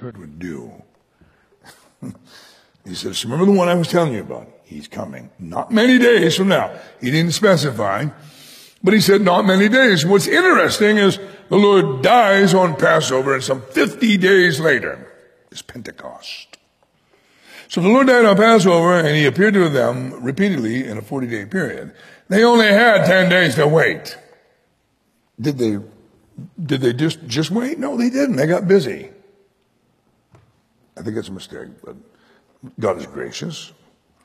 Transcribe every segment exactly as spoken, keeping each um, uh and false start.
Spirit would do. He says, remember the one I was telling you about? He's coming. Not many days from now. He didn't specify, but he said not many days. What's interesting is the Lord dies on Passover, and some fifty days later is Pentecost. So the Lord died on Passover, and he appeared to them repeatedly in a forty-day period. They only had ten days to wait. Did they, did they just, just wait? No, they didn't. They got busy. I think it's a mistake, but God is gracious.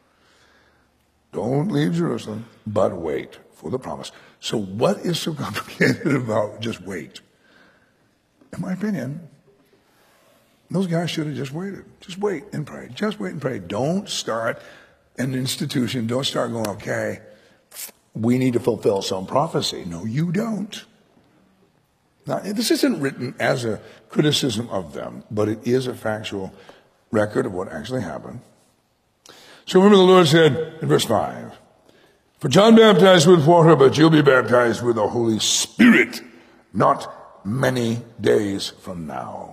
Don't leave Jerusalem, but wait for the promise. So what is so complicated about just wait? In my opinion, those guys should have just waited. Just wait and pray. Just wait and pray. Don't start an institution. Don't start going, okay, we need to fulfill some prophecy. No, you don't. Now, this isn't written as a criticism of them, but it is a factual record of what actually happened. So remember the Lord said in verse five, for John baptized with water, but you'll be baptized with the Holy Spirit not many days from now.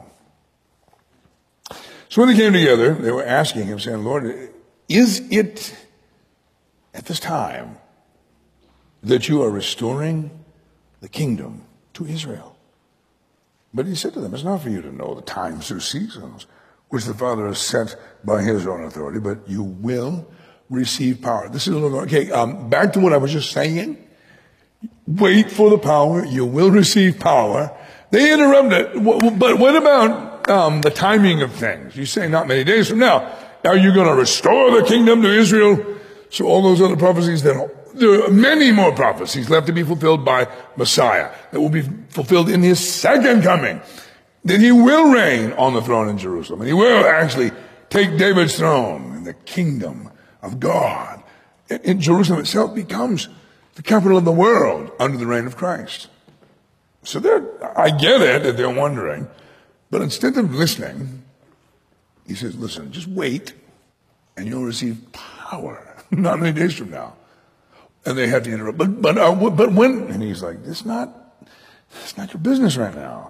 So when they came together, they were asking him, saying, Lord, is it at this time that you are restoring the kingdom to Israel? But he said to them, it's not for you to know the times or seasons which the Father has set by his own authority, but you will receive power. This is a little, okay, um, back to what I was just saying. Wait for the power. You will receive power. They interrupted. But what about um, the timing of things? You say not many days from now. Are you going to restore the kingdom to Israel? So all those other prophecies, that there are many more prophecies left to be fulfilled by Messiah that will be fulfilled in his second coming. That he will reign on the throne in Jerusalem. And he will actually take David's throne, and the kingdom of God in Jerusalem itself becomes the capital of the world under the reign of Christ. So they're, I get it that they're wondering, but instead of listening, he says, listen, just wait and you'll receive power not many days from now. And they had to interrupt, but, but, uh, but when, and he's like, it's not, it's not your business right now.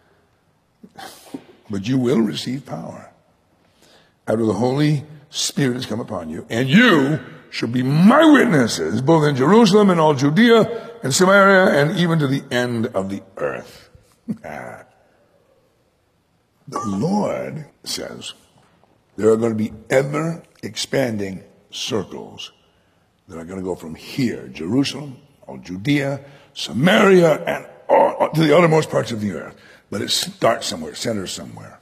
But you will receive power after the Holy Spirit has come upon you, and you shall be my witnesses, both in Jerusalem and all Judea and Samaria and even to the end of the earth. The Lord says there are going to be ever expanding circles that are going to go from here, Jerusalem, all Judea, Samaria, and all, to the uttermost parts of the earth. But it starts somewhere, it centers somewhere.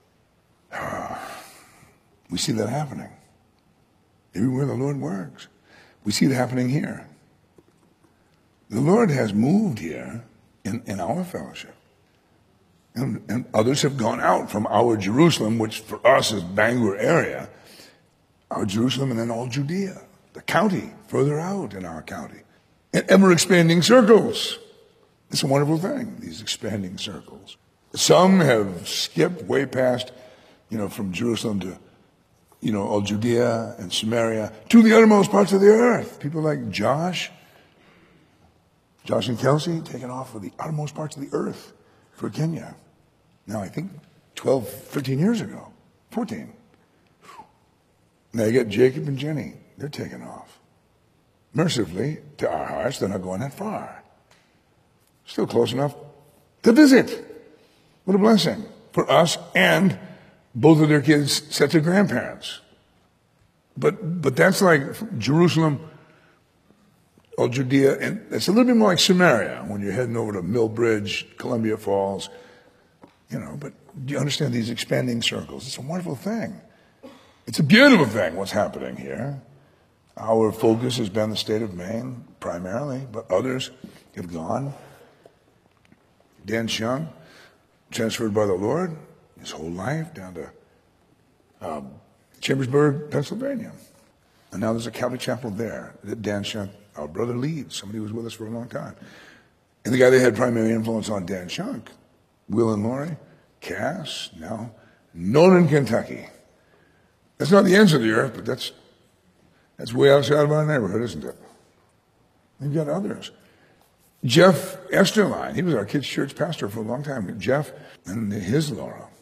We see that happening. Everywhere the Lord works. We see it happening here. The Lord has moved here in, in our fellowship. And, and others have gone out from our Jerusalem, which for us is Bangor area, our Jerusalem, and then all Judea, the county, further out in our county. And ever-expanding circles. It's a wonderful thing, these expanding circles. Some have skipped way past, you know, from Jerusalem to, you know, all Judea and Samaria to the uttermost parts of the earth. People like Josh, Josh and Kelsey, taken off for the uttermost parts of the earth for Kenya. Now, I think twelve, thirteen years ago, fourteen. Now you get Jacob and Jenny. They're taken off. Mercifully, to our hearts, they're not going that far. Still close enough to visit. What a blessing for us and both of their kids' sets of grandparents. But but that's like Jerusalem, all Judea, and it's a little bit more like Samaria when you're heading over to Millbridge, Columbia Falls. You know, but do you understand these expanding circles? It's a wonderful thing. It's a beautiful thing what's happening here. Our focus has been the state of Maine primarily, but others have gone. Dan Shung, transferred by the Lord, his whole life down to um, Chambersburg, Pennsylvania. And now there's a Catholic chapel there that Dan Shunk, our brother, leads. Somebody who was with us for a long time. And the guy that had primary influence on Dan Shunk, Will and Lori, Cass, now Nolan, Kentucky. That's not the ends of the earth, but that's that's way outside of our neighborhood, isn't it? We've got others. Jeff Esterline, he was our kids' church pastor for a long time. Jeff and his Laura.